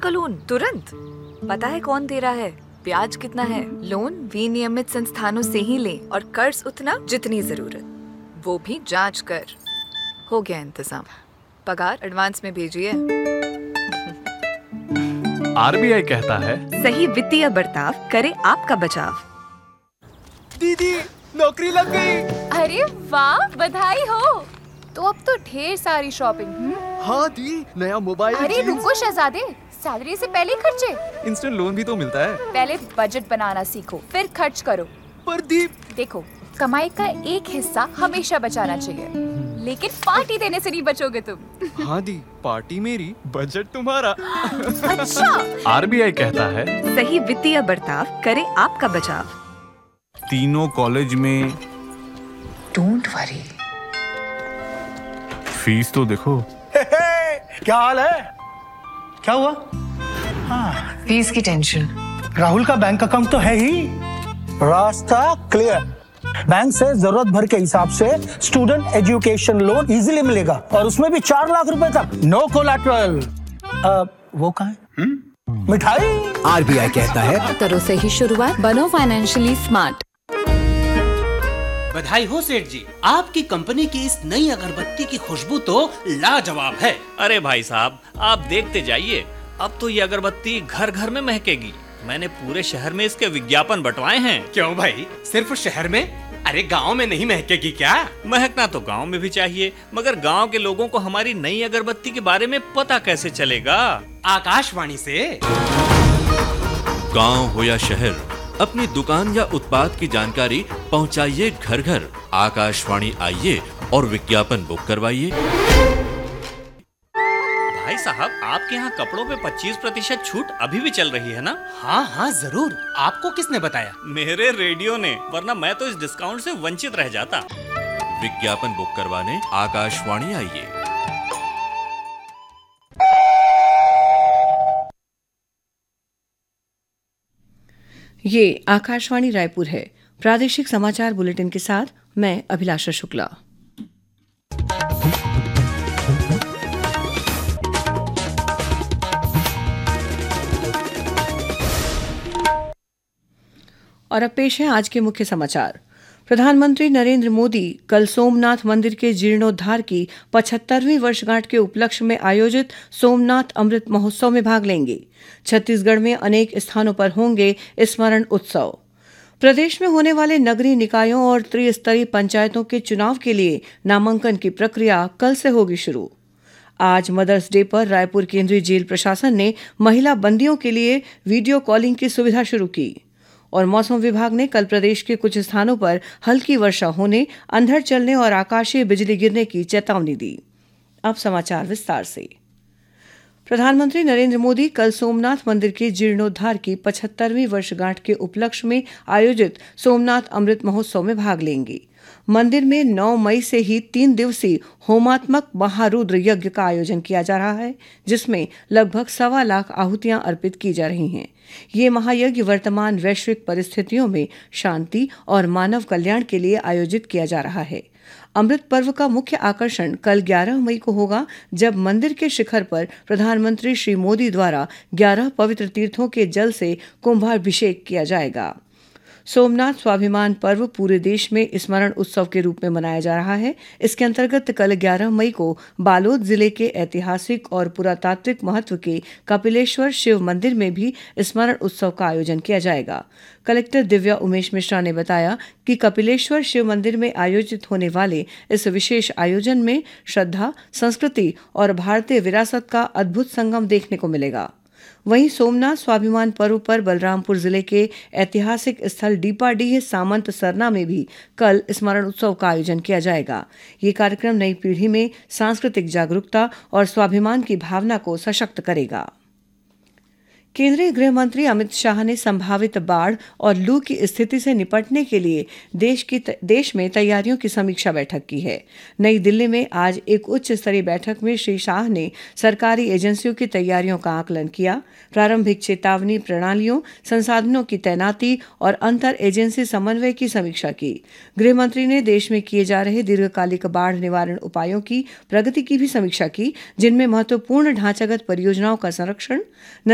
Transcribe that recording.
का लोन तुरंत। पता है कौन दे रहा है, ब्याज कितना है। लोन विनियमित संस्थानों से ही लें और कर्ज उतना जितनी जरूरत, वो भी जांच कर। हो गया इंतजाम, पगार एडवांस में भेजिए। आरबीआई कहता है, सही वित्तीय बर्ताव करे आपका बचाव। दीदी नौकरी लग गई। अरे वाह, बधाई हो। तो अब तो ढेर सारी शॉपिंग। हाँ दी, नया मोबाइल। अरे रुको शहजादे, सैलरी से पहले खर्चे। इंस्टेंट लोन भी तो मिलता है। पहले बजट बनाना सीखो, फिर खर्च करो। पर दी, देखो, कमाई का एक हिस्सा हमेशा बचाना चाहिए, लेकिन पार्टी देने से नहीं बचोगे तुम। हाँ दी, पार्टी मेरी, बजट तुम्हारा। अच्छा। आरबीआई कहता है, सही वित्तीय बर्ताव करे आपका बचाव। तीनों कॉलेज में डोंट वरी, फीस तो देखो। क्या हाल है? क्या हुआ? फीस की टेंशन। राहुल का बैंक अकाउंट तो है ही, रास्ता क्लियर। बैंक से जरूरत भर के हिसाब से स्टूडेंट एजुकेशन लोन इजीली मिलेगा, और उसमें भी 4 लाख रुपए तक, नो कोलैटरल। वो कहाँ है? मिठाई। आरबीआई कहता है, करो सही शुरुआत, बनो फाइनेंशियली स्मार्ट। बधाई हो सेठ जी, आपकी कंपनी की इस नई अगरबत्ती की खुशबू तो लाजवाब है। अरे भाई साहब, आप देखते जाइए, अब तो ये अगरबत्ती घर घर में महकेगी। मैंने पूरे शहर में इसके विज्ञापन बंटवाए हैं। क्यों भाई, सिर्फ शहर में? अरे गांव में नहीं महकेगी क्या? महकना तो गांव में भी चाहिए, मगर गांव के लोगों को हमारी नई अगरबत्ती के बारे में पता कैसे चलेगा? आकाशवाणी से। गांव हो या शहर, अपनी दुकान या उत्पाद की जानकारी पहुंचाइए घर घर। आकाशवाणी आइए और विज्ञापन बुक करवाइए। भाई साहब, आपके यहाँ कपड़ों पे 25% छूट अभी भी चल रही है ना? हाँ हाँ जरूर। आपको किसने बताया? मेरे रेडियो ने, वरना मैं तो इस डिस्काउंट से वंचित रह जाता। विज्ञापन बुक करवाने आकाशवाणी आइए। ये आकाशवाणी रायपुर है। प्रादेशिक समाचार बुलेटिन के साथ मैं अभिलाषा शुक्ला। और अब पेश है आज के मुख्य समाचार। प्रधानमंत्री नरेंद्र मोदी कल सोमनाथ मंदिर के जीर्णोद्धार की 75वीं वर्षगांठ के उपलक्ष्य में आयोजित सोमनाथ अमृत महोत्सव में भाग लेंगे। छत्तीसगढ़ में अनेक स्थानों पर होंगे स्मरण उत्सव। प्रदेश में होने वाले नगरीय निकायों और त्रिस्तरीय पंचायतों के चुनाव के लिए नामांकन की प्रक्रिया कल से होगी शुरू। आज मदर्स डे पर रायपुर केंद्रीय जेल प्रशासन ने महिला बंदियों के लिए वीडियो कॉलिंग की सुविधा शुरू की। और मौसम विभाग ने कल प्रदेश के कुछ स्थानों पर हल्की वर्षा होने, अंधड़ चलने और आकाशीय बिजली गिरने की चेतावनी दी। अब समाचार विस्तार से। प्रधानमंत्री नरेंद्र मोदी कल सोमनाथ मंदिर के जीर्णोद्धार की 75वीं वर्षगांठ के उपलक्ष्य में आयोजित सोमनाथ अमृत महोत्सव में भाग लेंगे। मंदिर में 9 मई से ही 3 दिवसीय होमात्मक महारुद्र यज्ञ का आयोजन किया जा रहा है, जिसमें लगभग 1.25 लाख आहुतियां अर्पित की जा रही हैं। ये महायज्ञ वर्तमान वैश्विक परिस्थितियों में शांति और मानव कल्याण के लिए आयोजित किया जा रहा है। अमृत पर्व का मुख्य आकर्षण कल 11 मई को होगा, जब मंदिर के शिखर पर प्रधानमंत्री श्री मोदी द्वारा 11 पवित्र तीर्थों के जल से कुंभाभिषेक किया जाएगा। सोमनाथ स्वाभिमान पर्व पूरे देश में स्मरण उत्सव के रूप में मनाया जा रहा है। इसके अंतर्गत कल 11 मई को बालोद जिले के ऐतिहासिक और पुरातात्विक महत्व के कपिलेश्वर शिव मंदिर में भी स्मरण उत्सव का आयोजन किया जाएगा। कलेक्टर दिव्या उमेश मिश्रा ने बताया कि कपिलेश्वर शिव मंदिर में आयोजित होने वाले इस विशेष आयोजन में श्रद्धा, संस्कृति और भारतीय विरासत का अद्भुत संगम देखने को मिलेगा। वहीं सोमनाथ स्वाभिमान पर्व पर बलरामपुर जिले के ऐतिहासिक स्थल डीपाडीह सामंत सरना में भी कल स्मरण उत्सव का आयोजन किया जाएगा। ये कार्यक्रम नई पीढ़ी में सांस्कृतिक जागरूकता और स्वाभिमान की भावना को सशक्त करेगा। केंद्रीय गृह मंत्री अमित शाह ने संभावित बाढ़ और लू की स्थिति से निपटने के लिए देश में तैयारियों की समीक्षा बैठक की है। नई दिल्ली में आज एक उच्च स्तरीय बैठक में श्री शाह ने सरकारी एजेंसियों की तैयारियों का आकलन किया, प्रारंभिक चेतावनी प्रणालियों, संसाधनों की तैनाती और अंतर एजेंसी समन्वय की समीक्षा की। गृह मंत्री ने देश में किए जा रहे दीर्घकालिक बाढ़ निवारण उपायों की प्रगति की भी समीक्षा की, जिनमें महत्वपूर्ण ढांचागत परियोजनाओं का संरक्षण,